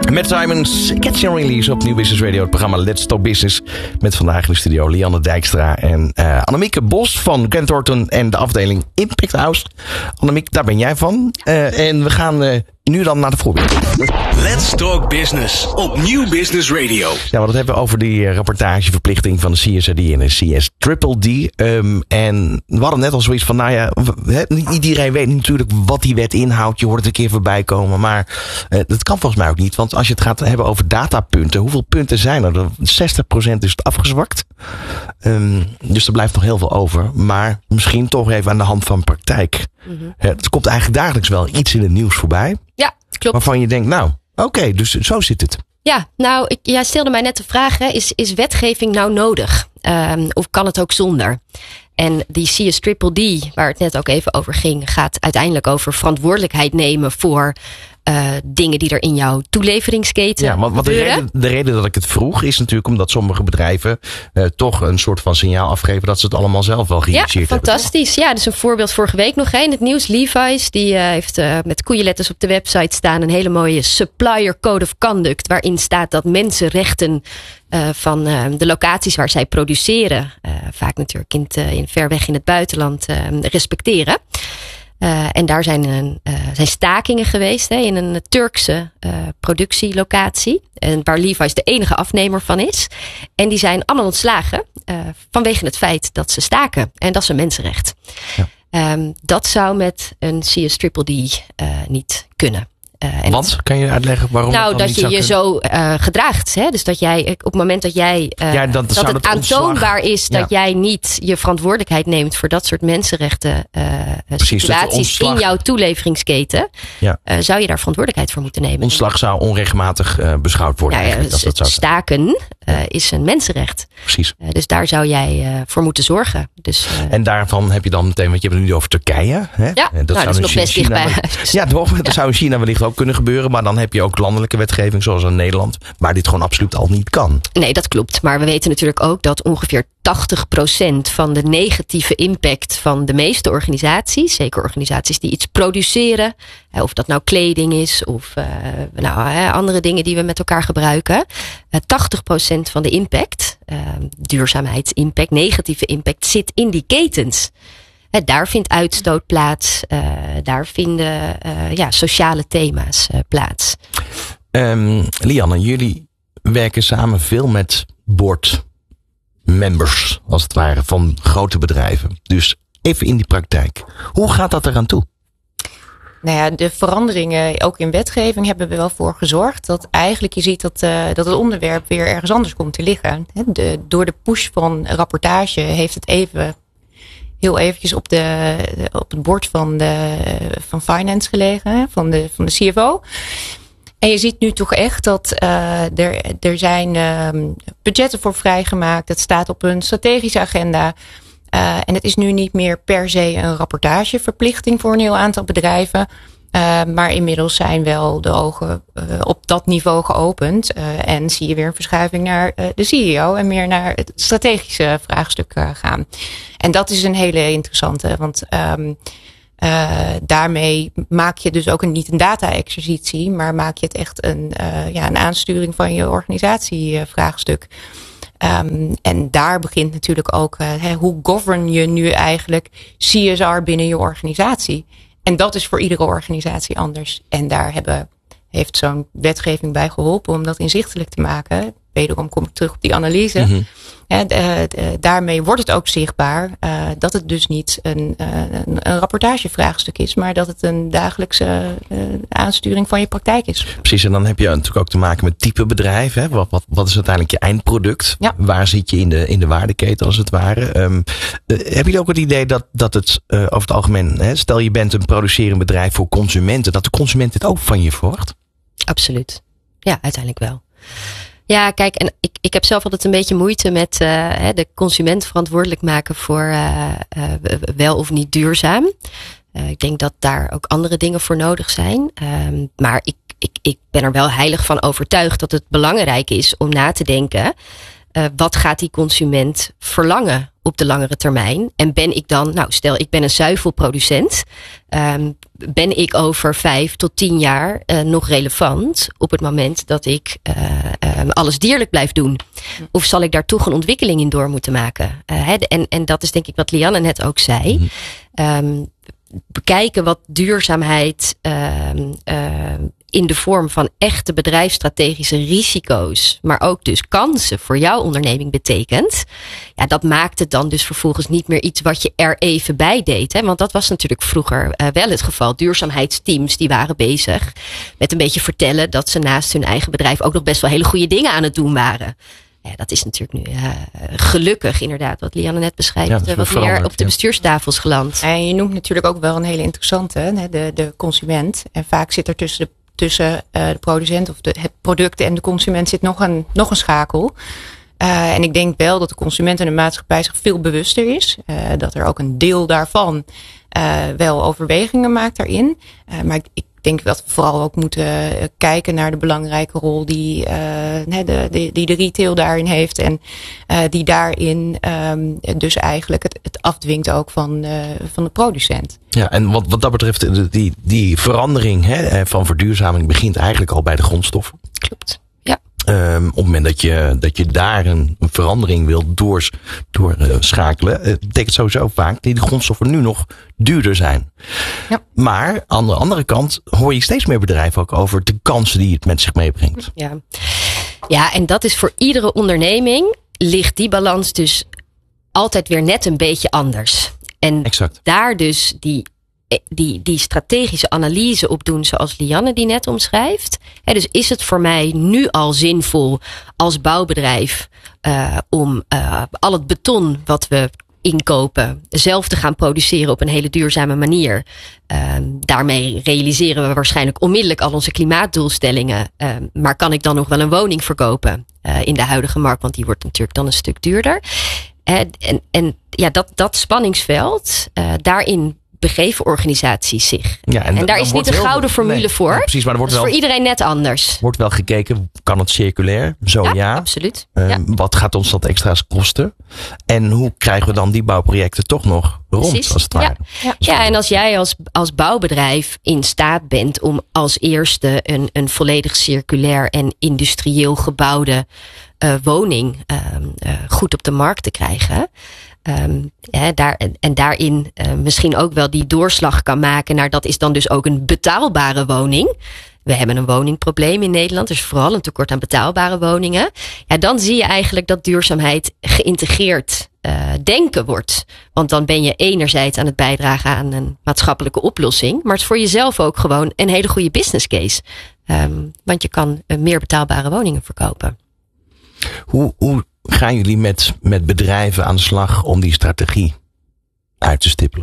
Matt Simons, Catch and Release op Nieuw Business Radio. Het programma Let's Talk Business. Met vandaag in de studio Lianne Dijkstra en Annemieke Bos van Grant Thornton en de afdeling Impact House. Annemieke, daar ben jij van. En we gaan nu dan naar de voorbeeld. Let's Talk Business op Nieuw Business Radio. Ja, dat hebben we over die rapportageverplichting van de CSRD en de CS-Triple-D. En we hadden net al zoiets van, nou ja, niet iedereen weet natuurlijk wat die wet inhoudt. Je hoort het een keer voorbij komen, maar dat kan volgens mij ook niet. Want als je het gaat hebben over datapunten, hoeveel punten zijn er? 60% is het afgezwakt. Dus er blijft nog heel veel over. Maar misschien toch even aan de hand van praktijk. Mm-hmm. Het komt eigenlijk dagelijks wel iets in het nieuws voorbij. Ja, klopt. Waarvan je denkt, nou, oké, dus zo zit het. Ja, nou, jij stelde mij net de vraag, hè, is wetgeving nou nodig? Of kan het ook zonder? En die CS-Triple-D, waar het net ook even over ging, gaat uiteindelijk over verantwoordelijkheid nemen voor dingen die er in jouw toeleveringsketen gebeuren. De reden dat ik het vroeg is natuurlijk omdat sommige bedrijven toch een soort van signaal afgeven dat ze het allemaal zelf wel geïnitieerd hebben. Fantastisch. Ja, dus een voorbeeld vorige week nog in het nieuws. Levi's, die heeft met koeienletters op de website staan een hele mooie Supplier Code of Conduct, waarin staat dat mensenrechten van de locaties waar zij produceren, vaak natuurlijk in ver weg in het buitenland, respecteren. En daar zijn stakingen geweest in een Turkse productielocatie. Waar Levi's de enige afnemer van is. En die zijn allemaal ontslagen vanwege het feit dat ze staken. En dat is een mensenrecht. Ja. Dat zou met een CS-Triple-D niet kunnen. Want? Kan je uitleggen waarom? Nou, dat je je zo gedraagt. Hè? Dus dat jij op het moment dat jij dat het aantoonbaar is dat jij niet je verantwoordelijkheid neemt voor dat soort mensenrechten situaties in jouw toeleveringsketen, zou je daar verantwoordelijkheid voor moeten nemen. Ontslag zou onregelmatig beschouwd worden. Staken is een mensenrecht. Precies. Dus daar zou jij voor moeten zorgen. Dus, en daarvan heb je dan meteen, want je hebt het nu over Turkije. Hè? Ja, dat is nog best dichtbij. Ja, toch? Dat zou in China wellicht ook kunnen gebeuren. Maar dan heb je ook landelijke wetgeving zoals in Nederland, waar dit gewoon absoluut al niet kan. Nee, dat klopt. Maar we weten natuurlijk ook dat ongeveer 80% van de negatieve impact van de meeste organisaties, zeker organisaties die iets produceren, of dat nou kleding is of andere dingen die we met elkaar gebruiken, 80% van de impact, duurzaamheidsimpact, negatieve impact, zit in die ketens. Daar vindt uitstoot plaats. Daar vinden sociale thema's plaats. Lianne, jullie werken samen veel met board members, als het ware, van grote bedrijven. Dus even in die praktijk. Hoe gaat dat eraan toe? Nou ja, de veranderingen ook in wetgeving hebben er wel voor gezorgd dat eigenlijk je ziet dat het onderwerp weer ergens anders komt te liggen. Door de push van rapportage heeft het heel eventjes op het bord van finance gelegen, van de CFO. En je ziet nu toch echt dat er zijn budgetten voor vrijgemaakt. Het staat op een strategische agenda. En het is nu niet meer per se een rapportageverplichting voor een heel aantal bedrijven. Maar inmiddels zijn wel de ogen op dat niveau geopend. En zie je weer een verschuiving naar de CEO en meer naar het strategische vraagstuk gaan. En dat is een hele interessante, want daarmee maak je dus ook niet een data-exercitie, maar maak je het echt een aansturing van je organisatievraagstuk. En daar begint natuurlijk ook hoe govern je nu eigenlijk CSR binnen je organisatie. En dat is voor iedere organisatie anders. En daar heeft zo'n wetgeving bij geholpen om dat inzichtelijk te maken. Wederom kom ik terug op die analyse. Mm-hmm. Daarmee wordt het ook zichtbaar dat het dus niet een rapportagevraagstuk is, maar dat het een dagelijkse aansturing van je praktijk is. Precies, en dan heb je natuurlijk ook te maken met type bedrijf. Hè? Wat is uiteindelijk je eindproduct? Ja. Waar zit je in de waardeketen als het ware? Heb je ook het idee dat het over het algemeen, stel je bent een producerend bedrijf voor consumenten, dat de consument dit ook van je verwacht? Absoluut. Ja, uiteindelijk wel. Ja, kijk, en ik heb zelf altijd een beetje moeite met de consument verantwoordelijk maken voor wel of niet duurzaam. Ik denk dat daar ook andere dingen voor nodig zijn. Maar ik ben er wel heilig van overtuigd dat het belangrijk is om na te denken. Wat gaat die consument verlangen op de langere termijn? En ben ik dan, stel ik ben een zuivelproducent. Ben ik over 5 tot 10 jaar nog relevant op het moment dat ik alles dierlijk blijf doen? Of zal ik daar toch een ontwikkeling in door moeten maken? En dat is denk ik wat Lianne net ook zei. Bekijken wat duurzaamheid in de vorm van echte bedrijfsstrategische risico's, maar ook dus kansen voor jouw onderneming betekent. Ja, dat maakt het dan dus vervolgens niet meer iets wat je er even bij deed. Hè? Want dat was natuurlijk vroeger wel het geval. Duurzaamheidsteams die waren bezig met een beetje vertellen dat ze naast hun eigen bedrijf ook nog best wel hele goede dingen aan het doen waren. Ja, dat is natuurlijk nu gelukkig inderdaad, wat Lianne net beschrijft, wat meer op de bestuurstafels geland. En je noemt natuurlijk ook wel een hele interessante, de consument. En vaak zit er tussen de producent of het product en de consument zit nog een schakel. En ik denk wel dat de consument en de maatschappij zich veel bewuster is. Dat er ook een deel daarvan wel overwegingen maakt daarin. Maar ik denk dat we vooral ook moeten kijken naar de belangrijke rol die de retail daarin heeft. En die daarin dus eigenlijk het afdwingt ook van de producent. Ja, en wat dat betreft, die verandering van verduurzaming begint eigenlijk al bij de grondstoffen. Klopt. Op het moment dat je daar een verandering wil doorschakelen, betekent sowieso vaak dat de grondstoffen nu nog duurder zijn. Ja. Maar aan de andere kant hoor je steeds meer bedrijven ook over de kansen die het met zich meebrengt. Ja, en dat is voor iedere onderneming ligt die balans dus altijd weer net een beetje anders. En exact. Daar dus die strategische analyse op doen zoals Lianne die net omschrijft. Dus is het voor mij nu al zinvol als bouwbedrijf om al het beton wat we inkopen zelf te gaan produceren op een hele duurzame manier. Daarmee realiseren we waarschijnlijk onmiddellijk al onze klimaatdoelstellingen. Maar kan ik dan nog wel een woning verkopen in de huidige markt? Want die wordt natuurlijk dan een stuk duurder. En dat spanningsveld, daarin begeven organisaties zich. Ja, en daar is niet een gouden formule voor. Ja, precies, maar er wordt wel, voor iedereen net anders. Wordt wel gekeken, kan het circulair? Zo ja. Absoluut. Wat gaat ons dat extra's kosten? En hoe krijgen we dan die bouwprojecten toch nog rond? Precies. Als het ware? Ja, en als jij als bouwbedrijf in staat bent om als eerste een volledig circulair en industrieel gebouwde woning goed op de markt te krijgen. Daarin misschien ook wel die doorslag kan maken naar dat is dan dus ook een betaalbare woning. We hebben een woningprobleem in Nederland. Er is vooral een tekort aan betaalbare woningen. Ja, dan zie je eigenlijk dat duurzaamheid geïntegreerd denken wordt. Want dan ben je enerzijds aan het bijdragen aan een maatschappelijke oplossing. Maar het is voor jezelf ook gewoon een hele goede business case. Want je kan meer betaalbare woningen verkopen. Hoe gaan jullie met bedrijven aan de slag om die strategie uit te stippelen?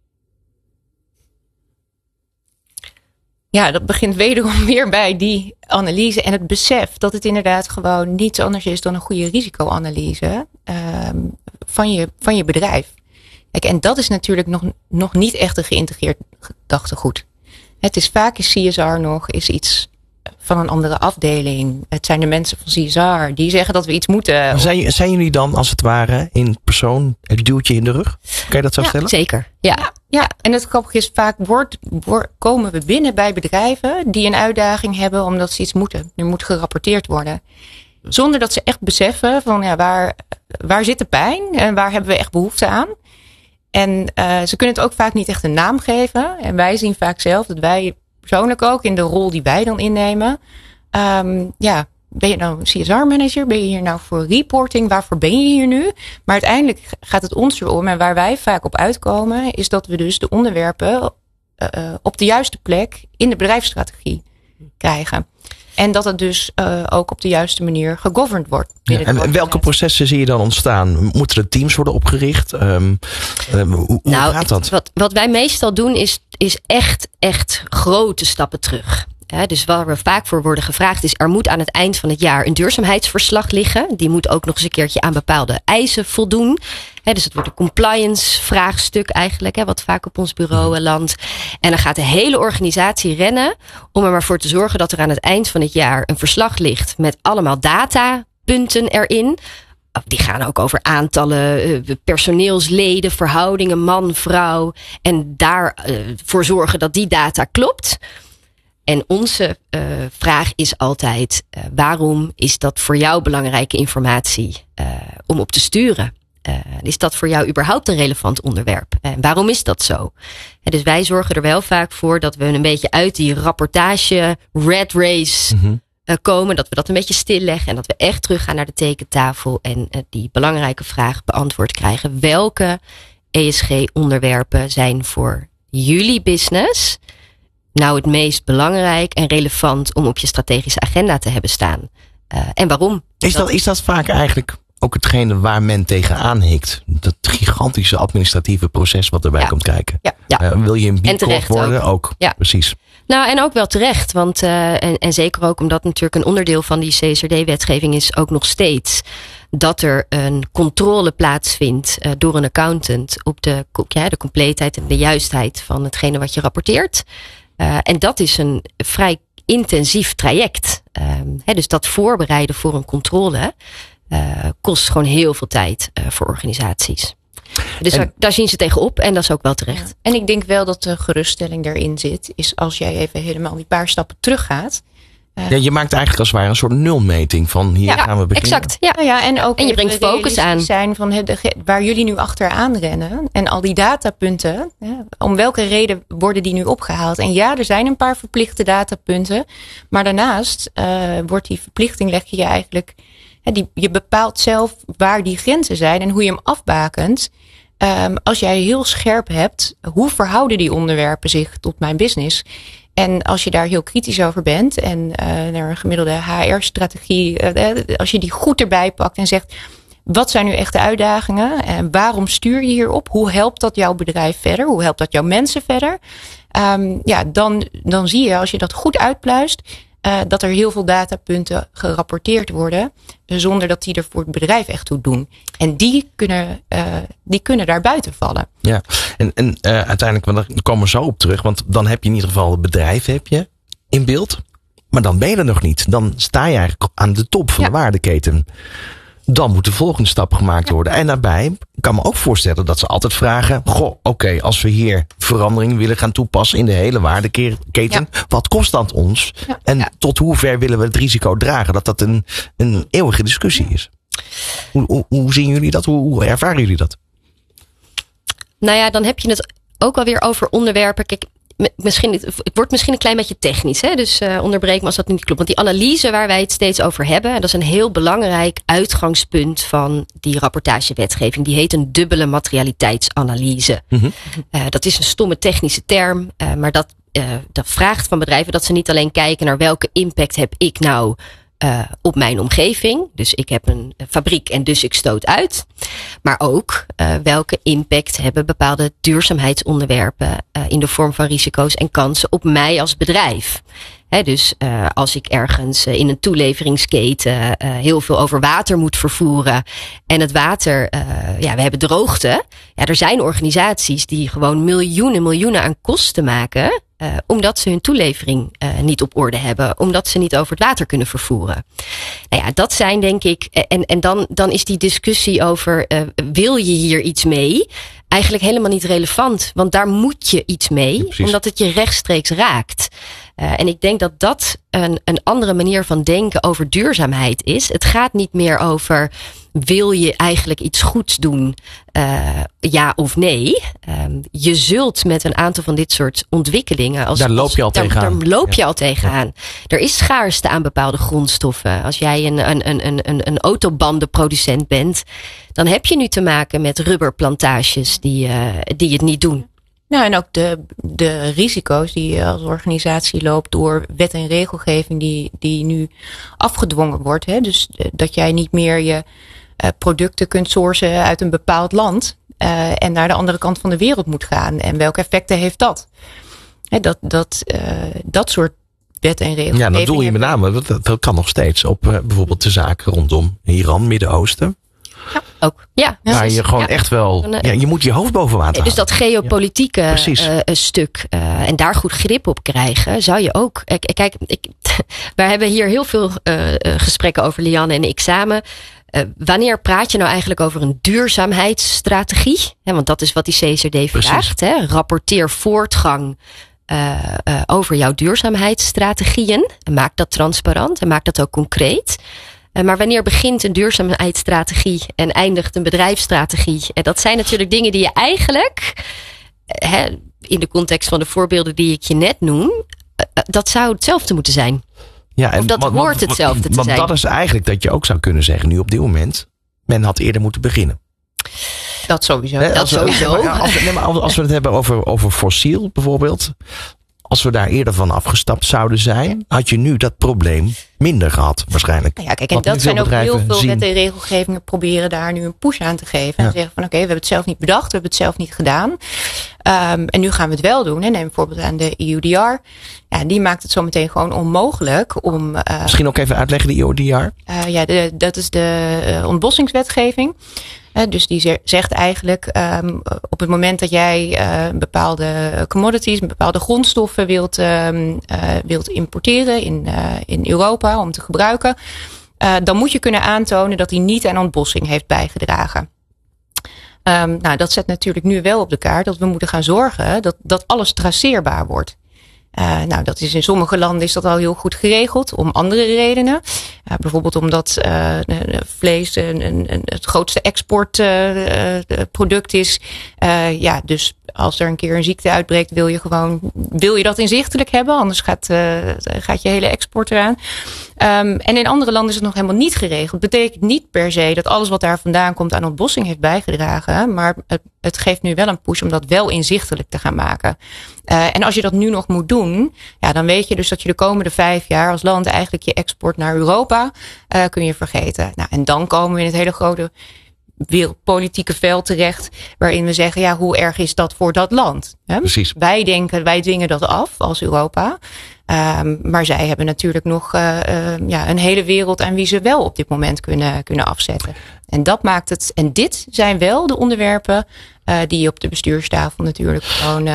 Ja, dat begint wederom weer bij die analyse en het besef dat het inderdaad gewoon niets anders is dan een goede risicoanalyse van je bedrijf. Kijk, en dat is natuurlijk nog niet echt een geïntegreerd gedachtegoed. Het is vaak CSR nog is van een andere afdeling. Het zijn de mensen van CSR die zeggen dat we iets moeten. Zijn jullie dan als het ware in persoon het duwtje in de rug? Kan je dat zo stellen? Zeker. Ja, en het grappige is vaak komen we binnen bij bedrijven die een uitdaging hebben omdat ze iets moeten. Er moet gerapporteerd worden. Zonder dat ze echt beseffen van waar zit de pijn en waar hebben we echt behoefte aan. En ze kunnen het ook vaak niet echt een naam geven. En wij zien vaak zelf dat wij persoonlijk ook in de rol die wij dan innemen. Ben je nou CSR-manager? Ben je hier nou voor reporting? Waarvoor ben je hier nu? Maar uiteindelijk gaat het ons erom. En waar wij vaak op uitkomen is dat we dus de onderwerpen op de juiste plek in de bedrijfsstrategie krijgen. En dat het dus ook op de juiste manier gegoverned wordt. En welke processen zie je dan ontstaan? Moeten er teams worden opgericht? Hoe gaat dat? Wat wij meestal doen is echt grote stappen terug. Dus waar we vaak voor worden gevraagd is, er moet aan het eind van het jaar een duurzaamheidsverslag liggen. Die moet ook nog eens een keertje aan bepaalde eisen voldoen. Dus het wordt een compliance vraagstuk eigenlijk, wat vaak op ons bureau landt. En dan gaat de hele organisatie rennen om er maar voor te zorgen dat er aan het eind van het jaar een verslag ligt met allemaal datapunten erin. die gaan ook over aantallen personeelsleden, verhoudingen, man, vrouw. En daarvoor zorgen dat die data klopt. En onze vraag is altijd, waarom is dat voor jou belangrijke informatie om op te sturen? Is dat voor jou überhaupt een relevant onderwerp? En waarom is dat zo? Dus wij zorgen er wel vaak voor dat we een beetje uit die rapportage rat race komen. Dat we dat een beetje stilleggen. En dat we echt teruggaan naar de tekentafel. En die belangrijke vraag beantwoord krijgen. Welke ESG-onderwerpen zijn voor jullie business nou het meest belangrijk en relevant om op je strategische agenda te hebben staan? En waarom? Is dat vaak eigenlijk ook hetgene waar men tegenaan hikt? Dat gigantische administratieve proces wat erbij komt kijken. Ja. Wil je een B Corp worden? Ook. Ja. Precies. Nou, en ook wel terecht. Want en zeker ook omdat natuurlijk een onderdeel van die CSRD-wetgeving is ook nog steeds dat er een controle plaatsvindt door een accountant op de compleetheid en de juistheid van hetgene wat je rapporteert. En dat is een vrij intensief traject. Dus dat voorbereiden voor een controle kost gewoon heel veel tijd voor organisaties. Dus daar zien ze tegenop en dat is ook wel terecht. Ja. En ik denk wel dat de geruststelling erin zit, is als jij even helemaal die paar stappen teruggaat. Je maakt eigenlijk als het ware een soort nulmeting van hier gaan we beginnen. Exact. Ja, en ook en je brengt focus aan. Zijn van waar jullie nu achteraan rennen en al die datapunten. Om welke reden worden die nu opgehaald? En ja, er zijn een paar verplichte datapunten. Maar daarnaast wordt die verplichting, leg je eigenlijk. Je bepaalt zelf waar die grenzen zijn en hoe je hem afbakent. Als jij heel scherp hebt, hoe verhouden die onderwerpen zich tot mijn business? En als je daar heel kritisch over bent en naar een gemiddelde HR-strategie, als je die goed erbij pakt en zegt, wat zijn nu echt de uitdagingen? En waarom stuur je hierop? Hoe helpt dat jouw bedrijf verder? Hoe helpt dat jouw mensen verder? Dan zie je, als je dat goed uitpluist, dat er heel veel datapunten gerapporteerd worden, zonder dat die er voor het bedrijf echt toe doen. En die kunnen daar buiten vallen. Ja, en uiteindelijk, want daar komen we zo op terug, want dan heb je in ieder geval het bedrijf in beeld, maar dan ben je er nog niet. Dan sta je eigenlijk aan de top van de waardeketen. Dan moet de volgende stap gemaakt worden. En daarbij kan me ook voorstellen dat ze altijd vragen, oké, als we hier verandering willen gaan toepassen in de hele waardeketen, wat kost dat ons? Ja. En tot hoe ver willen we het risico dragen? Dat een eeuwige discussie is. Hoe zien jullie dat? Hoe ervaren jullie dat? Nou ja, dan heb je het ook alweer over onderwerpen. Kijk, het wordt misschien een klein beetje technisch. Dus onderbreek me als dat niet klopt. Want die analyse waar wij het steeds over hebben, dat is een heel belangrijk uitgangspunt van die rapportagewetgeving. Die heet een dubbele materialiteitsanalyse. Mm-hmm. Dat is een stomme technische term. Maar dat vraagt van bedrijven dat ze niet alleen kijken naar welke impact heb ik nou op mijn omgeving. Dus ik heb een fabriek en dus ik stoot uit. Maar ook welke impact hebben bepaalde duurzaamheidsonderwerpen in de vorm van risico's en kansen op mij als bedrijf. Dus als ik ergens in een toeleveringsketen heel veel over water moet vervoeren en het water, we hebben droogte. Ja, er zijn organisaties die gewoon miljoenen aan kosten maken, omdat ze hun toelevering niet op orde hebben, omdat ze niet over het water kunnen vervoeren. Nou ja, dat zijn denk ik, en dan is die discussie over wil je hier iets mee eigenlijk helemaal niet relevant, want daar moet je iets mee, omdat het je rechtstreeks raakt. En ik denk dat dat een andere manier van denken over duurzaamheid is. Het gaat niet meer over wil je eigenlijk iets goeds doen, ja of nee. Je zult met een aantal van dit soort ontwikkelingen, daar loop je al tegenaan. Daar loop je al tegenaan. Er is schaarste aan bepaalde grondstoffen. Als jij een autobandenproducent bent, dan heb je nu te maken met rubberplantages die het niet doen. Nou, en ook de risico's die je als organisatie loopt door wet en regelgeving die nu afgedwongen wordt. Dus dat jij niet meer je producten kunt sourcen uit een bepaald land en naar de andere kant van de wereld moet gaan. En welke effecten heeft dat? Dat soort wet en regelgeving. Ja, dat doe je met name. Dat kan nog steeds op bijvoorbeeld de zaken rondom Iran, Midden-Oosten. Ja, ook. Ja, waar je gewoon echt wel, je moet je hoofd boven water houden. Dus dat geopolitieke stuk en daar goed grip op krijgen, zou je ook. Kijk, wij hebben hier heel veel gesprekken over, Lianne en ik samen. wanneer praat je nou eigenlijk over een duurzaamheidsstrategie? Want dat is wat die CSRD vraagt. Rapporteer voortgang over jouw duurzaamheidsstrategieën. En maak dat transparant en maak dat ook concreet. Maar wanneer begint een duurzaamheidsstrategie en eindigt een bedrijfsstrategie? En dat zijn natuurlijk dingen die je eigenlijk, in de context van de voorbeelden die ik je net noem, dat zou hetzelfde moeten zijn. Ja, en of dat hoort hetzelfde te zijn. Want dat is eigenlijk dat je ook zou kunnen zeggen, nu op dit moment, men had eerder moeten beginnen. Dat sowieso. Als we het hebben over fossiel bijvoorbeeld. Als we daar eerder van afgestapt zouden zijn, had je nu dat probleem minder gehad waarschijnlijk. Ja, kijk, en dat zijn ook heel veel wet en regelgevingen proberen daar nu een push aan te geven. En zeggen van oké, we hebben het zelf niet bedacht, we hebben het zelf niet gedaan. En nu gaan we het wel doen. Neem bijvoorbeeld aan de EUDR. Ja, die maakt het zo meteen gewoon onmogelijk om... Misschien ook even uitleggen, de EUDR? Dat is de ontbossingswetgeving. Dus die zegt eigenlijk, op het moment dat jij bepaalde commodities, bepaalde grondstoffen wilt importeren in Europa om te gebruiken, dan moet je kunnen aantonen dat die niet aan ontbossing heeft bijgedragen. Dat zet natuurlijk nu wel op de kaart dat we moeten gaan zorgen dat alles traceerbaar wordt. Dat is in sommige landen is dat al heel goed geregeld om andere redenen. Bijvoorbeeld omdat vlees het grootste exportproduct is. Dus als er een keer een ziekte uitbreekt, wil je dat inzichtelijk hebben. Anders gaat je hele export eraan. En in andere landen is het nog helemaal niet geregeld. Betekent niet per se dat alles wat daar vandaan komt aan ontbossing heeft bijgedragen. Maar het geeft nu wel een push om dat wel inzichtelijk te gaan maken. En als je dat nu nog moet doen, dan weet je dus dat je de komende 5 jaar als land eigenlijk je export naar Europa kun je vergeten. En dan komen we in het hele grote wereldpolitieke veld terecht, waarin we zeggen, hoe erg is dat voor dat land? Precies. Wij dwingen dat af als Europa. Maar zij hebben natuurlijk nog een hele wereld aan wie ze wel op dit moment kunnen afzetten. En dat maakt het. En dit zijn wel de onderwerpen die op de bestuurstafel natuurlijk gewoon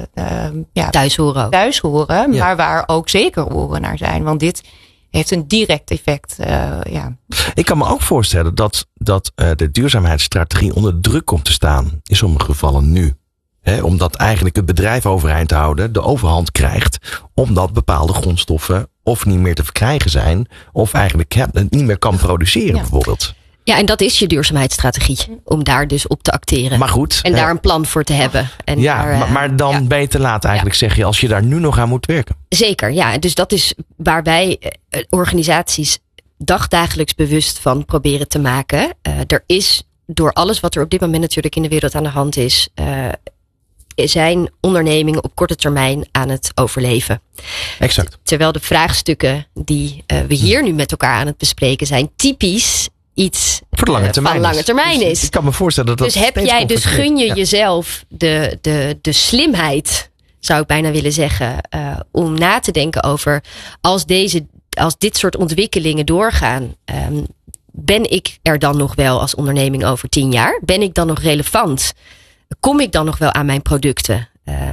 thuis horen. Maar waar ook zeker oren naar zijn. Want dit heeft een direct effect. Ik kan me ook voorstellen dat de duurzaamheidsstrategie onder druk komt te staan. In sommige gevallen nu. Omdat eigenlijk het bedrijf overeind houden de overhand krijgt. Omdat bepaalde grondstoffen of niet meer te verkrijgen zijn. Of eigenlijk niet meer kan produceren bijvoorbeeld. Ja, en dat is je duurzaamheidsstrategie. Om daar dus op te acteren. Maar goed. En daar een plan voor te hebben. En maar dan ben je te laat eigenlijk, zeg je, als je daar nu nog aan moet werken. Zeker, ja. Dus dat is waar wij organisaties dagdagelijks bewust van proberen te maken. Er is door alles wat er op dit moment natuurlijk in de wereld aan de hand is, zijn ondernemingen op korte termijn aan het overleven. Exact. Terwijl de vraagstukken die we hier nu met elkaar aan het bespreken zijn typisch iets voor de lange termijn, van lange termijn is. Ik kan me voorstellen dat gun je jezelf de slimheid, zou ik bijna willen zeggen, om na te denken over als dit soort ontwikkelingen doorgaan, ben ik er dan nog wel als onderneming over 10 jaar? Ben ik dan nog relevant? Kom ik dan nog wel aan mijn producten?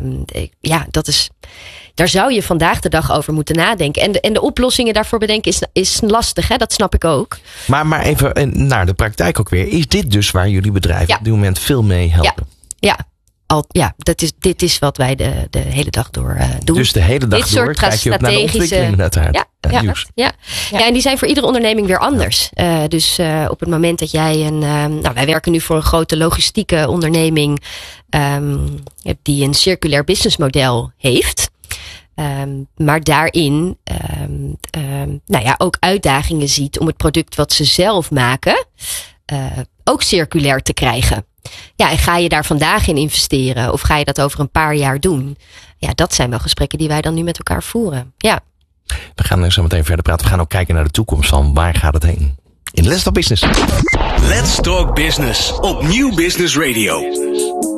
Daar zou je vandaag de dag over moeten nadenken. En de oplossingen daarvoor bedenken is lastig, hè? Dat snap ik ook. Maar even naar de praktijk ook weer. Is dit dus waar jullie bedrijven op dit moment veel mee helpen? Dit is wat wij de hele dag door doen. Dus de hele dag door kijk je ook naar de ontwikkelingen uiteraard. Ja, en die zijn voor iedere onderneming weer anders. Dus op het moment dat jij wij werken nu voor een grote logistieke onderneming die een circulair businessmodel heeft. Maar daarin ook uitdagingen ziet om het product wat ze zelf maken ook circulair te krijgen. Ja, en ga je daar vandaag in investeren of ga je dat over een paar jaar doen? Ja, dat zijn wel gesprekken die wij dan nu met elkaar voeren. Ja. We gaan zo meteen verder praten. We gaan ook kijken naar de toekomst van waar gaat het heen. In Let's Talk Business. Let's Talk Business op Nieuw Business Radio.